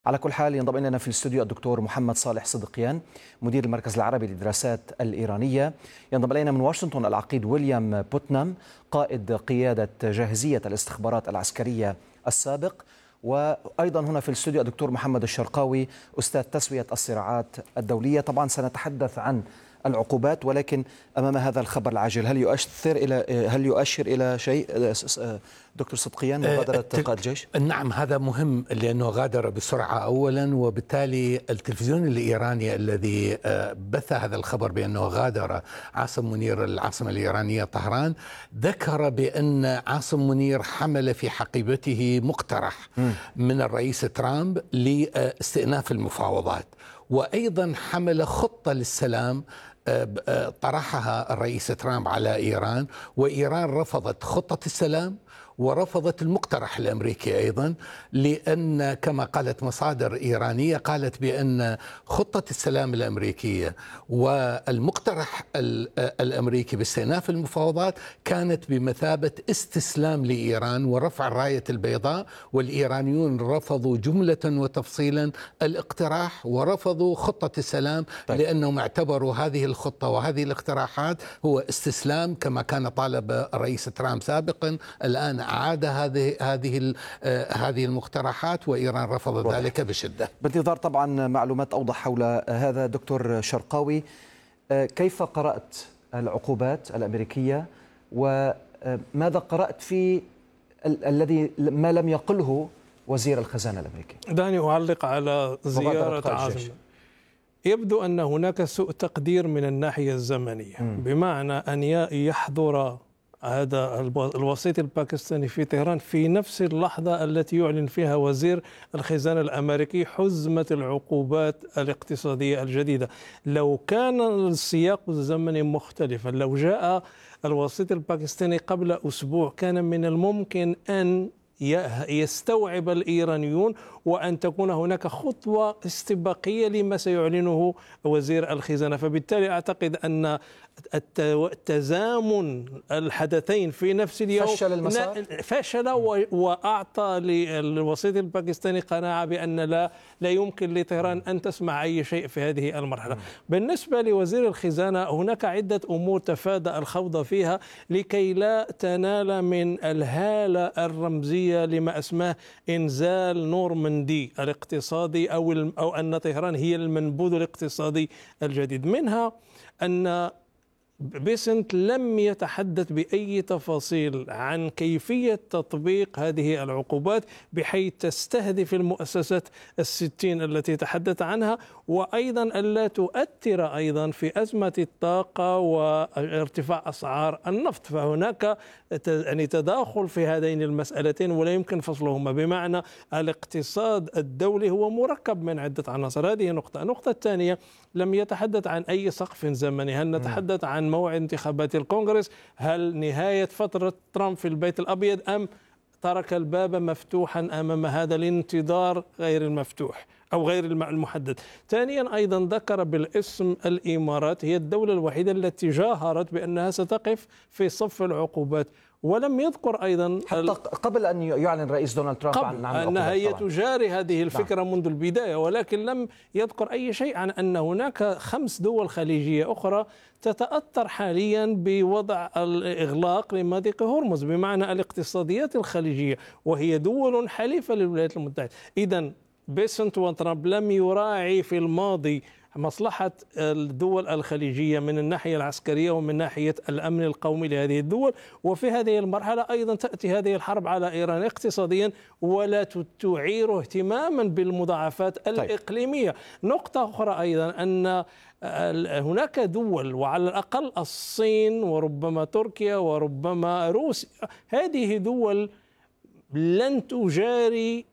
على كل حال ينضم إلينا في الاستوديو الدكتور محمد صالح صدقيان مدير المركز العربي للدراسات الإيرانية. ينضم إلينا من واشنطن العقيد ويليام بوتنام قائد قيادة جاهزية الاستخبارات العسكرية السابق، وأيضا هنا في الاستوديو الدكتور محمد الشرقاوي أستاذ تسوية الصراعات الدولية. طبعا سنتحدث عن العقوبات، ولكن أمام هذا الخبر العاجل هل يؤشر إلى شيء دكتور صدقيان مغادرة قائد الجيش؟ نعم، هذا مهم لأنه غادر بسرعة أولا، وبالتالي التلفزيون الإيراني الذي بث هذا الخبر بأنه غادر عاصم منير العاصمة الإيرانية طهران ذكر بأن عاصم منير حمل في حقيبته مقترح من الرئيس ترامب لاستئناف المفاوضات، وأيضا حمل خطة للسلام طرحها الرئيس ترامب على إيران، وإيران رفضت خطة السلام ورفضت المقترح الأمريكي أيضا، لأن كما قالت مصادر إيرانية قالت بأن خطة السلام الأمريكية والمقترح الأمريكي باستئناف المفاوضات كانت بمثابة استسلام لإيران ورفع الراية البيضاء، والإيرانيون رفضوا جملة وتفصيلا الاقتراح ورفضوا خطة السلام. لأنهم اعتبروا هذه الخطة وهذه الاقتراحات هو استسلام كما كان طالب الرئيس ترامب سابقا. الآن أعاد هذه المقترحات، وإيران رفضت ذلك بشدة. بانتظار طبعا معلومات أوضح حول هذا. دكتور شرقاوي، كيف قرأت العقوبات الأمريكية، وماذا قرأت في الذي ما لم يقله وزير الخزانة الأمريكي؟ دعني أعلق على زيارة عاصم. يبدو أن هناك سوء تقدير من الناحية الزمنية، بمعنى أن يحضر هذا الوسيط الباكستاني في طهران في نفس اللحظة التي يعلن فيها وزير الخزانة الأمريكي حزمة العقوبات الاقتصادية الجديدة. لو كان السياق الزمني مختلفا، لو جاء الوسيط الباكستاني قبل أسبوع، كان من الممكن أن يستوعب الإيرانيون وأن تكون هناك خطوة استباقية لما سيعلنه وزير الخزانة. فبالتالي أعتقد أن التزامن الحدثين في نفس اليوم فشل وأعطى للوسيط الباكستاني قناعة بأن لا يمكن لطهران أن تسمع أي شيء في هذه المرحلة. بالنسبة لوزير الخزانة، هناك عدة أمور تفادى الخوض فيها لكي لا تنال من الهالة الرمزية لما اسمه إنزال نورماندي الاقتصادي أو أن طهران هي المنبوذ الاقتصادي الجديد. منها أن بيسنت لم يتحدث بأي تفاصيل عن كيفية تطبيق هذه العقوبات بحيث تستهدف المؤسسات الستين التي تحدث عنها، وأيضا ألا تؤثر أيضا في أزمة الطاقة وارتفاع أسعار النفط. فهناك يعني تداخل في هذين المسألتين ولا يمكن فصلهما، بمعنى الاقتصاد الدولي هو مركب من عدة عناصر. هذه نقطة. النقطة الثانية، لم يتحدث عن أي سقف زمني. هل نتحدث عن موعد انتخابات الكونغرس؟ هل نهاية فترة ترامب في البيت الأبيض؟ أم ترك الباب مفتوحا أمام هذا الانتظار غير المفتوح أو غير المحدد؟ ثانيا، أيضا ذكر بالاسم الإمارات، هي الدولة الوحيدة التي جاهرت بأنها ستقف في صف العقوبات، ولم يذكر أيضا حتى قبل أن يعلن رئيس دونالد ترامب عن أنها هي تجاري هذه الفكرة منذ البداية، ولكن لم يذكر أي شيء عن أن هناك 5 دول خليجية أخرى تتأثر حاليا بوضع الإغلاق لمضيق هرمز، بمعنى الاقتصاديات الخليجية، وهي دول حليفة للولايات المتحدة. إذن بيسنت وترامب لم يراعي في الماضي مصلحة الدول الخليجية من الناحية العسكرية ومن ناحية الأمن القومي لهذه الدول. وفي هذه المرحلة أيضا تأتي هذه الحرب على إيران اقتصاديا ولا تعير اهتماما بالمضاعفات الإقليمية. نقطة أخرى أيضا، أن هناك دول، وعلى الأقل الصين وربما تركيا وربما روسيا، هذه دول لن تجاري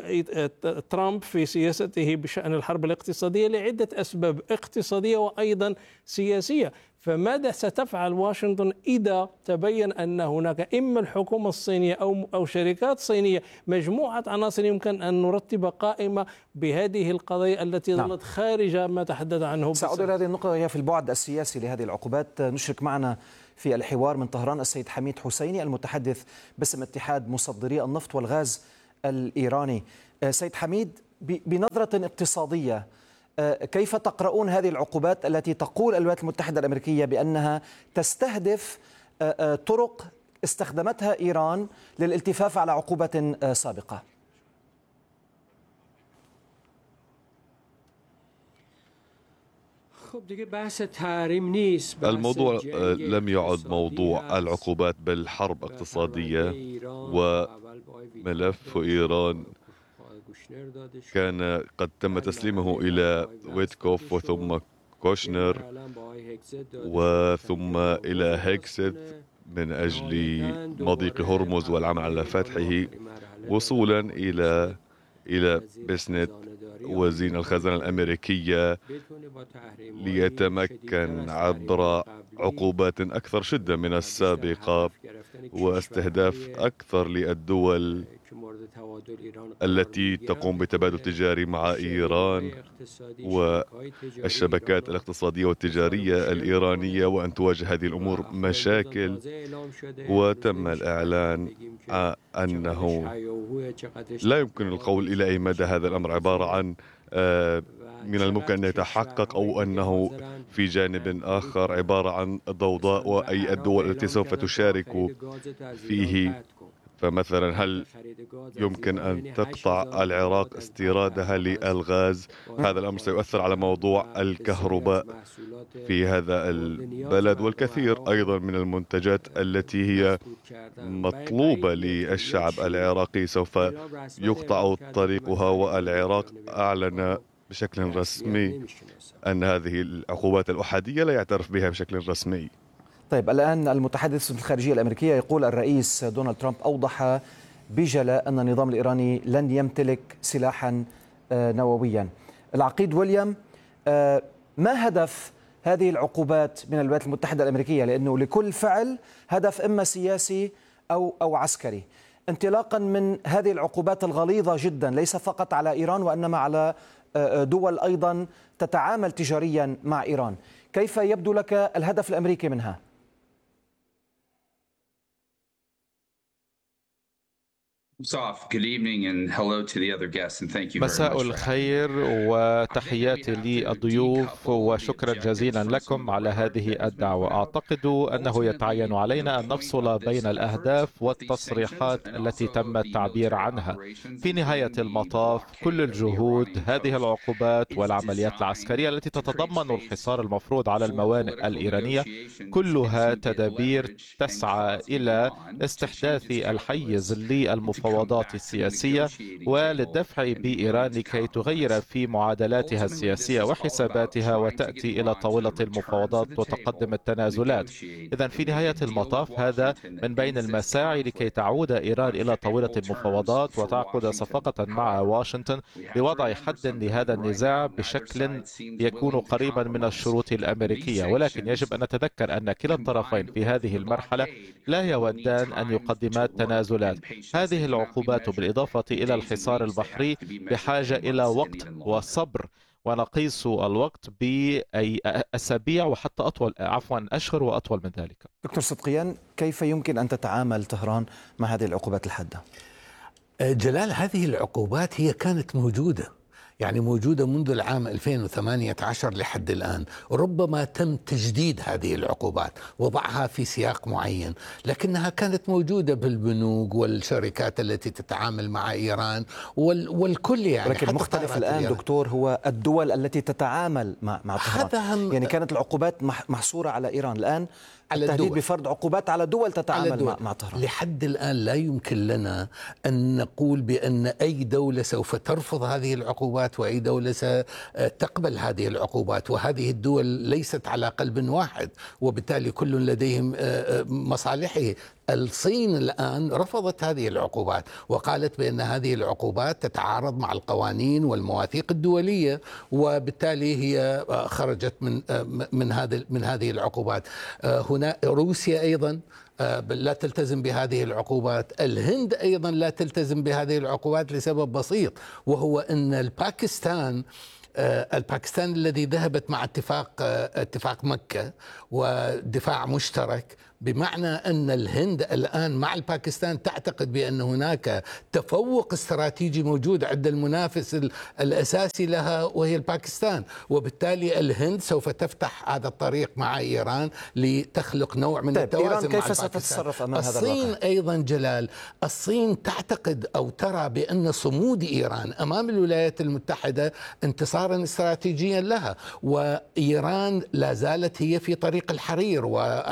ترامب في سياسته بشأن الحرب الاقتصادية لعدة أسباب اقتصادية وأيضا سياسية. فماذا ستفعل واشنطن إذا تبين أن هناك إما الحكومة الصينية أو شركات صينية، مجموعة عناصر يمكن أن نرتب قائمة بهذه القضايا التي ظلت خارج ما تحدث عنه؟ سأعود إلى هذه النقطة، هي في البعد السياسي لهذه العقوبات. نشرك معنا في الحوار من طهران السيد حميد حسيني المتحدث باسم اتحاد مصدري النفط والغاز الإيراني. سيد حميد، بنظرة اقتصادية، كيف تقرؤون هذه العقوبات التي تقول الولايات المتحدة الأمريكية بأنها تستهدف طرق استخدمتها إيران للالتفاف على عقوبة سابقة؟ الموضوع لم يعد موضوع العقوبات بل حرب اقتصادية، وملف إيران كان قد تم تسليمه إلى ويتكوف وثم كوشنر وثم إلى هيكست من أجل مضيق هرمز والعمل على فتحه، وصولا إلى بسنت وزير الخزانة الأمريكية ليتمكن عبر عقوبات أكثر شدة من السابقة واستهداف أكثر للدول التي تقوم بتبادل تجاري مع إيران والشبكات الاقتصادية والتجارية الإيرانية، وأن تواجه هذه الأمور مشاكل. وتم الإعلان أنه لا يمكن القول إلى أي مدى هذا الأمر عبارة عن من الممكن أن يتحقق، أو أنه في جانب آخر عبارة عن ضوضاء وأي الدول التي سوف تشارك فيه. فمثلا هل يمكن أن تقطع العراق استيرادها للغاز؟ هذا الأمر سيؤثر على موضوع الكهرباء في هذا البلد، والكثير أيضا من المنتجات التي هي مطلوبة للشعب العراقي سوف يقطع طريقها. والعراق أعلن بشكل رسمي أن هذه العقوبات الأحادية لا يعترف بها بشكل رسمي. طيب، الآن المتحدث الخارجية الأمريكية يقول الرئيس دونالد ترامب أوضح بجلاء أن النظام الإيراني لن يمتلك سلاحا نوويا. العقيد ويليام، ما هدف هذه العقوبات من الولايات المتحدة الأمريكية؟ لأنه لكل فعل هدف إما سياسي أو عسكري. انطلاقا من هذه العقوبات الغليظة جدا ليس فقط على إيران وإنما على دول أيضا تتعامل تجاريا مع إيران، كيف يبدو لك الهدف الأمريكي منها؟ مساء الخير وتحياتي للضيوف وشكرا جزيلا لكم على هذه الدعوة. أعتقد أنه يتعين علينا أن نفصل بين الأهداف والتصريحات التي تم التعبير عنها. في نهاية المطاف كل الجهود، هذه العقوبات والعمليات العسكرية التي تتضمن الحصار المفروض على الموانئ الإيرانية، كلها تدابير تسعى إلى استحداث الحيز للمفاوضات السياسية وللدفع بإيران لكي تغير في معادلاتها السياسية وحساباتها وتأتي إلى طاولة المفاوضات وتقدم التنازلات. إذن في نهاية المطاف هذا من بين المساعي لكي تعود إيران إلى طاولة المفاوضات وتعقد صفقة مع واشنطن لوضع حد لهذا النزاع بشكل يكون قريبا من الشروط الأمريكية. ولكن يجب أن نتذكر أن كلا الطرفين في هذه المرحلة لا يودان أن يقدما تنازلات. هذه العقوبات بالإضافة إلى الحصار البحري بحاجة إلى وقت وصبر، ونقيس الوقت بأي أسابيع وحتى أشهر وأطول من ذلك. دكتور صدقيان، كيف يمكن أن تتعامل طهران مع هذه العقوبات الحادة؟ جلال، هذه العقوبات هي كانت موجودة، يعني موجودة منذ العام 2018 لحد الآن. ربما تم تجديد هذه العقوبات، وضعها في سياق معين، لكنها كانت موجودة بالبنوك والشركات التي تتعامل مع إيران والكل يعني. ولكن المختلف الآن دكتور هو الدول التي تتعامل مع طهران. يعني كانت العقوبات محصورة على إيران، الآن التهديد بفرض عقوبات على دول تتعامل مع طهران. لحد الآن لا يمكن لنا أن نقول بأن أي دولة سوف ترفض هذه العقوبات وأي دولة ستقبل هذه العقوبات، وهذه الدول ليست على قلب واحد، وبالتالي كل لديهم مصالحه. الصين الآن رفضت هذه العقوبات وقالت بأن هذه العقوبات تتعارض مع القوانين والمواثيق الدولية، وبالتالي هي خرجت من هذه العقوبات. هنا روسيا أيضا لا تلتزم بهذه العقوبات. الهند أيضا لا تلتزم بهذه العقوبات لسبب بسيط، وهو أن الباكستان الباكستان الذي ذهبت مع اتفاق مكة ودفاع مشترك، بمعنى أن الهند الآن مع الباكستان تعتقد بأن هناك تفوق استراتيجي موجود عند المنافس الأساسي لها وهي الباكستان، وبالتالي الهند سوف تفتح هذا الطريق مع إيران لتخلق نوع من التوازن إيران مع كيف الباكستان. ستتصرف أمام هذا الصين الواقع؟ أيضا جلال، الصين تعتقد أو ترى بأن صمود إيران أمام الولايات المتحدة انتصارا استراتيجيا لها، وإيران لا زالت هي في طريق الحرير،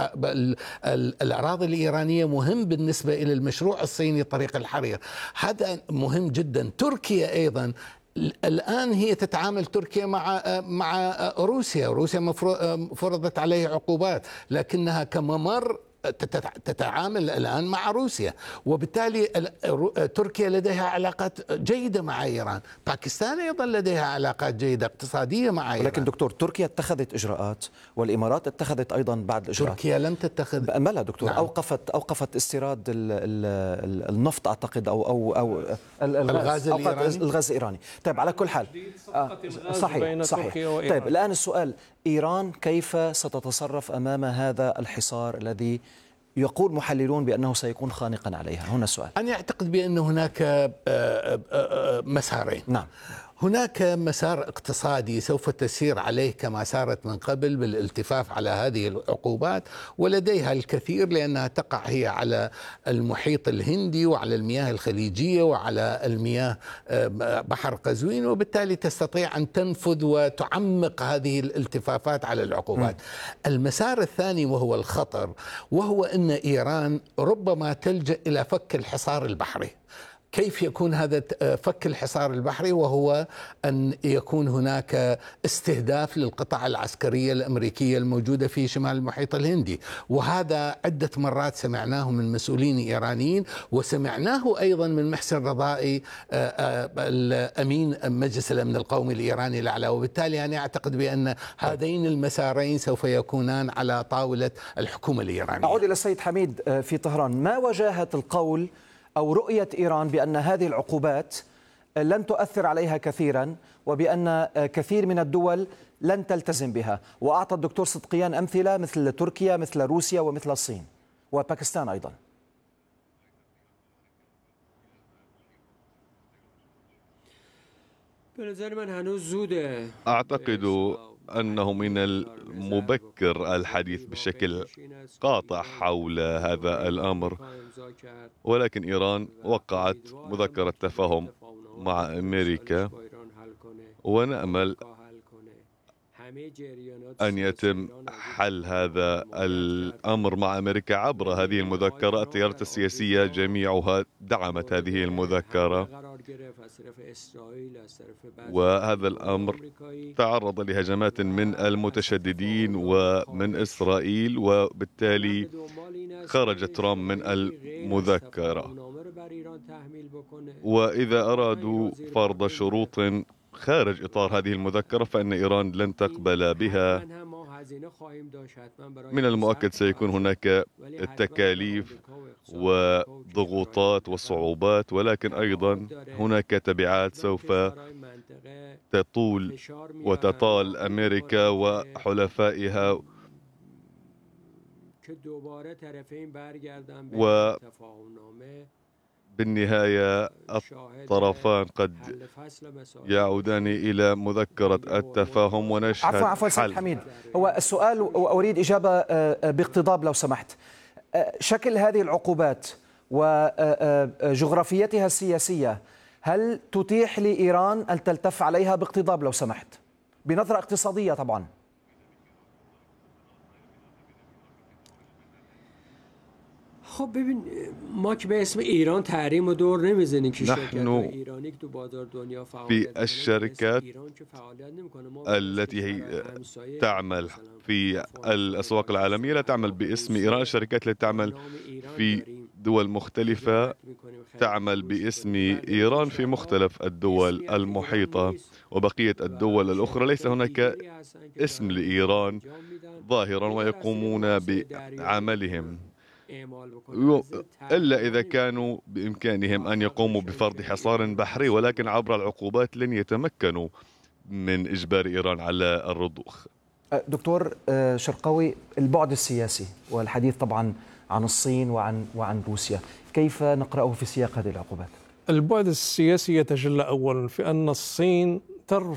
والأراضي الإيرانية مهم بالنسبة إلى المشروع الصيني طريق الحرير، هذا مهم جدا. تركيا أيضا الآن هي تتعامل تركيا مع روسيا فرضت عليه عقوبات، لكنها كممر تتعامل الآن مع روسيا، وبالتالي تركيا لديها علاقات جيدة مع إيران. باكستان أيضا لديها علاقات جيدة اقتصادية مع إيران. لكن دكتور، تركيا اتخذت إجراءات والإمارات اتخذت أيضا بعض الإجراءات. تركيا لم تتخذ. ما لا دكتور، نعم. أوقفت استيراد النفط أعتقد أو الغاز الإيراني. الغاز الإيراني. طيب على كل حال صحيح. طيب الآن السؤال، إيران كيف ستتصرف أمام هذا الحصار الذي يقول محللون بأنه سيكون خانقا عليها؟ هنا السؤال. أنا أعتقد بأن هناك مسارين. نعم. هناك مسار اقتصادي سوف تسير عليه كما سارت من قبل بالالتفاف على هذه العقوبات، ولديها الكثير لأنها تقع هي على المحيط الهندي وعلى المياه الخليجية وعلى المياه بحر قزوين، وبالتالي تستطيع أن تنفذ وتعمق هذه الالتفافات على العقوبات. المسار الثاني وهو الخطر، وهو أن إيران ربما تلجأ إلى فك الحصار البحري. كيف يكون هذا فك الحصار البحري؟ وهو أن يكون هناك استهداف للقطع العسكرية الأمريكية الموجودة في شمال المحيط الهندي، وهذا عدة مرات سمعناه من مسؤولين إيرانيين، وسمعناه أيضا من محسن رضائي الأمين مجلس الأمن القومي الإيراني الأعلى. وبالتالي أنا أعتقد بأن هذين المسارين سوف يكونان على طاولة الحكومة الإيرانية. أعود إلى السيد حميد في طهران. ما وجاهة القول أو رؤية إيران بأن هذه العقوبات لن تؤثر عليها كثيرا، وبأن كثير من الدول لن تلتزم بها؟ وأعطى الدكتور صدقيان أمثلة مثل تركيا، مثل روسيا، ومثل الصين وباكستان أيضا. أعتقد أنه من المبكر الحديث بشكل قاطع حول هذا الأمر، ولكن إيران وقعت مذكرة تفاهم مع أمريكا، ونأمل أن يتم حل هذا الأمر مع أمريكا عبر هذه المذكرة. التيارات السياسية جميعها دعمت هذه المذكرة، وهذا الأمر تعرض لهجمات من المتشددين ومن إسرائيل، وبالتالي خرج ترامب من المذكرة. وإذا أرادوا فرض شروط خارج إطار هذه المذكرة فإن إيران لن تقبل بها. من المؤكد سيكون هناك التكاليف وضغوطات وصعوبات، ولكن أيضا هناك تبعات سوف تطول وتطال أمريكا وحلفائها، بالنهاية الطرفان قد يعودان إلى مذكرة التفاهم ونشهد عفوا سيد حميد، هو السؤال وأريد إجابة باقتضاب لو سمحت. شكل هذه العقوبات وجغرافيتها السياسية هل تتيح لإيران أن تلتف عليها باقتضاب لو سمحت، بنظرة اقتصادية طبعا؟ خب ببین ما که به اسم ایران تحریم و دور نمیزنیم که شرکت ایرانی که تو بازار دنیا في الشركات التي هي تعمل في الأسواق العالمية لا تعمل باسم إيران. الشركات التي تعمل في دول مختلفة تعمل باسم إيران في مختلف الدول المحيطة، وبقية الدول الأخرى ليس هناك اسم لإيران ظاهرا ويقومون بعملهم، إلا إذا كانوا بإمكانهم أن يقوموا بفرض حصار بحري، ولكن عبر العقوبات لن يتمكنوا من إجبار إيران على الرضوخ. دكتور شرقاوي، البعد السياسي والحديث طبعا عن الصين وعن روسيا، كيف نقرأه في سياق هذه العقوبات؟ البعد السياسي يتجلى أولا في أن الصين